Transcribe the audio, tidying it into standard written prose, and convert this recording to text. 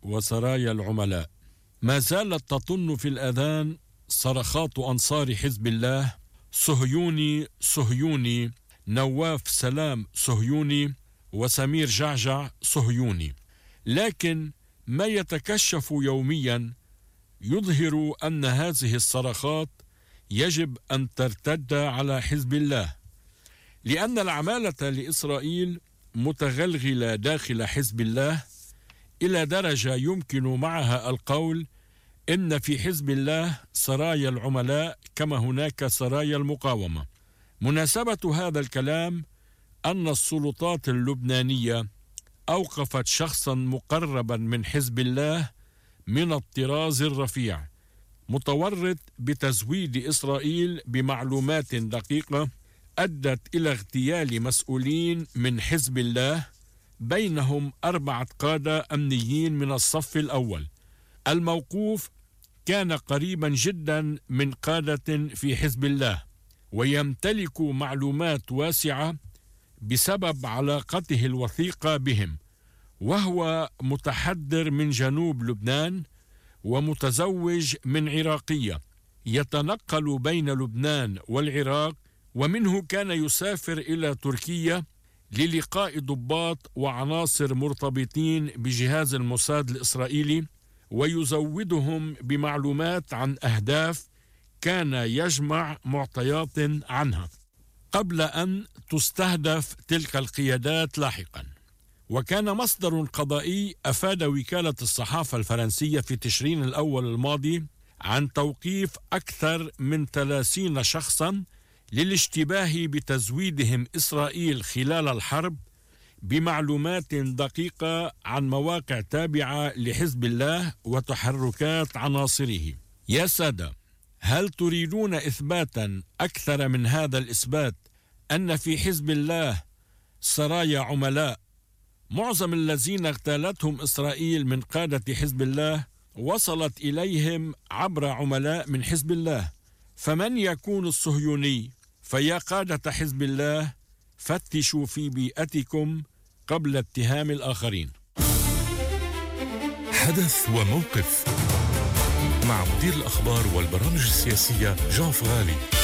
وسرايا العملاء. ما زالت تطن في الأذان صرخات أنصار حزب الله: صهيوني صهيوني، نواف سلام صهيوني، وسمير جعجع صهيوني. لكن ما يتكشف يوميا يظهر أن هذه الصرخات يجب أن ترتد على حزب الله، لأن العمالة لإسرائيل متغلغلة داخل حزب الله إلى درجة يمكن معها القول إن في حزب الله سرايا العملاء كما هناك سرايا المقاومة. مناسبة هذا الكلام أن السلطات اللبنانية أوقفت شخصا مقربا من حزب الله من الطراز الرفيع، متورط بتزويد إسرائيل بمعلومات دقيقة أدت إلى اغتيال مسؤولين من حزب الله، بينهم 4 قادة أمنيين من الصف الأول. الموقوف كان قريبا جدا من قادة في حزب الله، ويمتلك معلومات واسعة بسبب علاقته الوثيقة بهم، وهو متحدر من جنوب لبنان ومتزوج من عراقية، يتنقل بين لبنان والعراق، ومنه كان يسافر إلى تركيا للقاء ضباط وعناصر مرتبطين بجهاز الموساد الإسرائيلي، ويزودهم بمعلومات عن أهداف كان يجمع معطيات عنها قبل أن تستهدف تلك القيادات لاحقا. وكان مصدر قضائي أفاد وكالة الصحافة الفرنسية في تشرين الأول الماضي عن توقيف أكثر من 30 شخصا للاشتباه بتزويدهم إسرائيل خلال الحرب بمعلومات دقيقة عن مواقع تابعة لحزب الله وتحركات عناصره. يا سادة، هل تريدون إثباتا أكثر من هذا الإثبات أن في حزب الله سرايا عملاء معظم الذين اغتالتهم إسرائيل من قادة حزب الله وصلت إليهم عبر عملاء من حزب الله؟ فمن يكون الصهيوني؟ فيا قادة حزب الله، فتشوا في بيئتكم قبل اتهام الآخرين. حدث وموقف مع مدير الأخبار والبرامج السياسية جان فغالي.